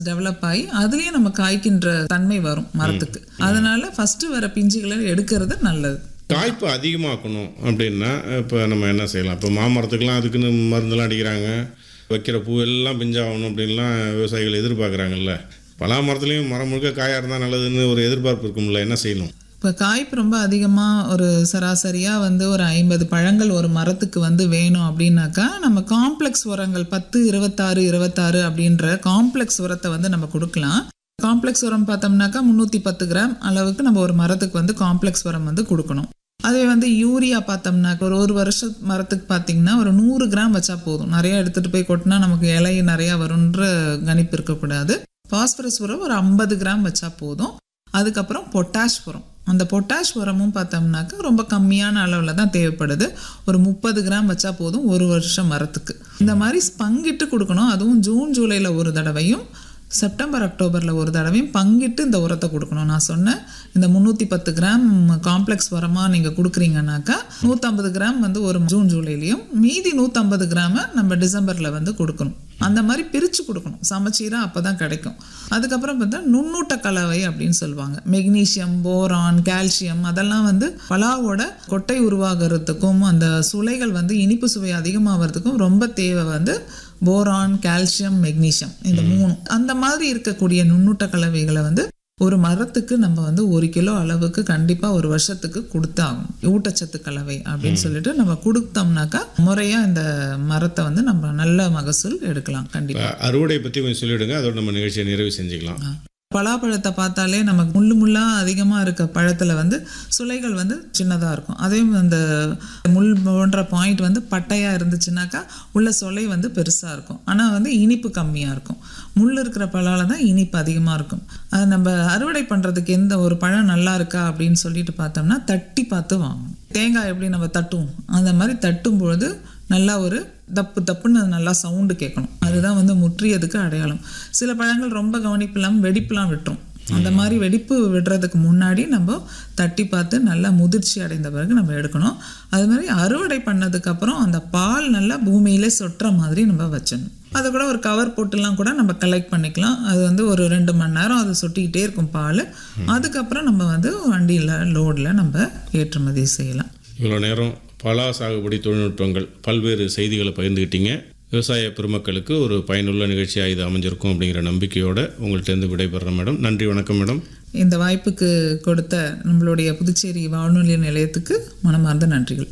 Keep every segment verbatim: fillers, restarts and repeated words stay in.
Develop ஆகி அதுலயே நம்ம காய்க்கின்ற தன்மை வரும் மரத்துக்கு. அதனால ஃபர்ஸ்ட் வர பிஞ்சுகளை எடுக்கிறது நல்லது. காய்ப்பு அதிகமாக்கணும் அப்படின்னா இப்போ நம்ம என்ன செய்யலாம்? இப்போ மாமரத்துக்கெலாம் அதுக்குன்னு மருந்தெல்லாம் அடிக்கிறாங்க, வைக்கிற பூ எல்லாம் பிஞ்சாகணும் அப்படின்லாம் விவசாயிகள் எதிர்பார்க்குறாங்கல்ல. பலா மரத்துலேயும் மரம் முழுக்க காயாக இருந்தால் நல்லதுன்னு ஒரு எதிர்பார்ப்பு இருக்கும்ல, என்ன செய்யணும்? இப்போ காய்ப்பு ரொம்ப அதிகமாக ஒரு சராசரியாக வந்து ஒரு ஐம்பது பழங்கள் ஒரு மரத்துக்கு வந்து வேணும் அப்படின்னாக்கா நம்ம காம்ப்ளெக்ஸ் உரங்கள் பத்து இருபத்தாறு இருபத்தாறு அப்படின்ற காம்ப்ளெக்ஸ் உரத்தை வந்து நம்ம கொடுக்கலாம். காம்ப்ளெக்ஸ் உரம் பார்த்தோம்னாக்கா முந்நூற்றி பத்து கிராம் அளவுக்கு நம்ம ஒரு மரத்துக்கு வந்து காம்ப்ளெக்ஸ் உரம் வந்து கொடுக்கணும். அதே வந்து யூரியா பார்த்தோம்னாக்க ஒரு ஒரு வருஷம் மரத்துக்கு பார்த்திங்கன்னா ஒரு நூறு கிராம் வச்சா போதும். நிறையா எடுத்துகிட்டு போய் கொட்டினா நமக்கு இலை நிறையா வரும்ன்ற கணிப்பு இருக்கக்கூடாது. பாஸ்பரஸ் உரம் ஒரு ஐம்பது கிராம் வச்சா போதும். அதுக்கப்புறம் பொட்டாஷ் உரம், அந்த பொட்டாஷ் உரமும் பார்த்தோம்னாக்கா ரொம்ப கம்மியான அளவில் தான் தேவைப்படுது. ஒரு முப்பது கிராம் வச்சா போதும் ஒரு வருஷம் மரத்துக்கு. இந்த மாதிரி பங்கிட்டு கொடுக்கணும். அதுவும் ஜூன் ஜூலையில் ஒரு தடவையும் செப்டம்பர் அக்டோபரில் ஒரு தடவையும் பங்கிட்டு இந்த உரத்தை கொடுக்கணும். நான் சொன்னேன் இந்த முந்நூற்றி பத்து கிராம் காம்ப்ளெக்ஸ் உரமாக நீங்கள் கொடுக்குறீங்கன்னாக்கா நூற்றம்பது கிராம் வந்து ஒரு ஜூன் ஜூலைலையும் மீதி நூற்றம்பது கிராமை நம்ம டிசம்பரில் வந்து கொடுக்கணும். அந்த மாதிரி பிரித்து கொடுக்கணும் சமச்சீராக, அப்போ தான் கிடைக்கும். அதுக்கப்புறம் பார்த்தா நுண்ணூட்ட கலவை அப்படின்னு சொல்லுவாங்க. மெக்னீஷியம், போரான், கால்சியம் அதெல்லாம் வந்து பலாவோட கொட்டை உருவாகிறதுக்கும் அந்த சுளைகள் வந்து இனிப்பு சுவை அதிகமாகிறதுக்கும் ரொம்ப தேவை வந்து போரான், கால்சியம், மெக்னீஷியம், இந்த மூணு. அந்த மாதிரி இருக்கக்கூடிய நுண்ணூட்ட கலவைகளை வந்து ஒரு மரத்துக்கு நம்ம வந்து ஒரு கிலோ அளவுக்கு கண்டிப்பாக ஒரு வருஷத்துக்கு கொடுத்தாகும். ஊட்டச்சத்து கலவை அப்படின்னு சொல்லிட்டு நம்ம கொடுத்தோம்னாக்கா முறையாக இந்த மரத்தை வந்து நம்ம நல்ல மகசூல் எடுக்கலாம். கண்டிப்பாக அறுவடை பற்றி கொஞ்சம் சொல்லிவிடுங்க, அதோட நம்ம நிகழ்ச்சியை நிறைவு செஞ்சுக்கலாம். பலாப்பழத்தை பார்த்தாலே நமக்கு முள்ளு முள்ளாக அதிகமாக இருக்க பழத்தில் வந்து சுளைகள் வந்து சின்னதாக இருக்கும். அதே அந்த முள் போன்ற பாயிண்ட் வந்து பட்டையாக இருந்துச்சுனாக்கா உள்ள சுளை வந்து பெருசாக இருக்கும். ஆனால் வந்து இனிப்பு கம்மியாக இருக்கும். முள் இருக்கிற பழால தான் இனிப்பு அதிகமாக இருக்கும். அது நம்ம அறுவடை பண்ணுறதுக்கு எந்த ஒரு பழம் நல்லா இருக்கா அப்படின்னு சொல்லிட்டு பார்த்தோம்னா தட்டி பார்த்து வாங்கணும். தேங்காய் எப்படி நம்ம தட்டுவோம் அந்த மாதிரி தட்டும் பொழுது நல்லா ஒரு தப்பு தப்புன்னு நல்லா சவுண்டு கேட்கணும். அதுதான் வந்து முற்றியதுக்கு அடையாளம். சில பழங்கள் ரொம்ப கவனிப்பு இல்லாமல் வெடிப்புலாம் விட்டுரும். அந்த மாதிரி வெடிப்பு விடுறதுக்கு முன்னாடி நம்ம தட்டி பார்த்து நல்லா முதிர்ச்சி அடைந்த பிறகு நம்ம எடுக்கணும். அது மாதிரி அறுவடை பண்ணதுக்கப்புறம் அந்த பால் நல்லா பூமியிலே சொட்டுற மாதிரி நம்ம வச்சிடணும். அதை கூட ஒரு கவர் போட்டுலாம் கூட நம்ம கலெக்ட் பண்ணிக்கலாம். அது வந்து ஒரு ரெண்டு மணி நேரம் அது சொட்டிக்கிட்டே இருக்கும் பால். அதுக்கப்புறம் நம்ம வந்து வண்டியில் லோடில் நம்ம ஏற்றுமதி செய்யலாம். இவ்வளோ நேரம் பலா சாகுபடி தொழில்நுட்பங்கள் பல்வேறு செய்திகளை பகிர்ந்துக்கிட்டீங்க. விவசாய பெருமக்களுக்கு ஒரு பயனுள்ள நிகழ்ச்சியாக இது அமைஞ்சிருக்கும் அப்படிங்கிற நம்பிக்கையோடு உங்கள்கிட்ட விடைபெறேன் மேடம். நன்றி, வணக்கம் மேடம். இந்த வாய்ப்புக்கு கொடுத்த நம்மளுடைய புதுச்சேரி வானொலி நிலையத்துக்கு மனமார்ந்த நன்றிகள்.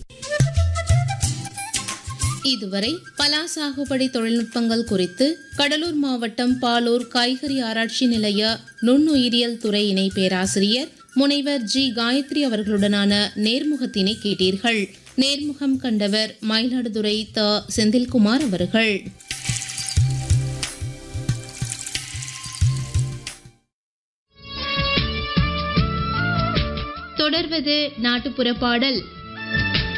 இதுவரை பலா சாகுபடி தொழில்நுட்பங்கள் குறித்து கடலூர் மாவட்டம் பாலூர் காய்கறி ஆராய்ச்சி நிலைய நுண்ணுயிரியல் துறை இணை பேராசிரியர் முனைவர் ஜி காயத்ரி அவர்களுடனான நேர்முகத்தினை கேட்டீர்கள். நேர்முகம் கண்டவர் மயிலாடுதுறை த செந்தில்குமார் அவர்கள். தொடர்வது நாட்டுப்புற பாடல்.